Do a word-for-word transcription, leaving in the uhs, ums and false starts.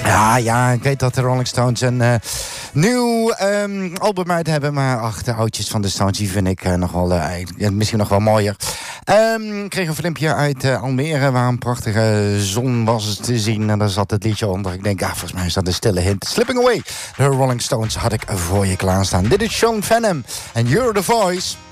Ja, ja, ik weet dat de Rolling Stones een uh, nieuw um, album uit hebben. Maar ach, de oudjes van de Stones, die vind ik uh, nog wel, uh, misschien nog wel mooier. Um, ik kreeg een filmpje uit uh, Almere, waar een prachtige zon was te zien. En daar zat het liedje onder. Ik denk, ah, volgens mij is dat een stille hint. Slipping Away, de Rolling Stones had ik voor je klaarstaan. Dit is Sean Venom en You're the Voice.